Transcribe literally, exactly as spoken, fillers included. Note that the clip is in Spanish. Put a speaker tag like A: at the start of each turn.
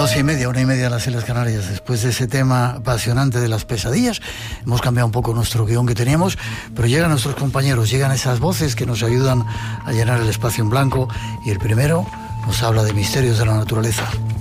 A: Doce y media, una y media en las Islas Canarias. Después de ese tema apasionante de las pesadillas, hemos cambiado un poco nuestro guión que teníamos, pero llegan nuestros compañeros, llegan esas voces que nos ayudan a llenar el espacio en blanco, y el primero nos habla de misterios de la naturaleza.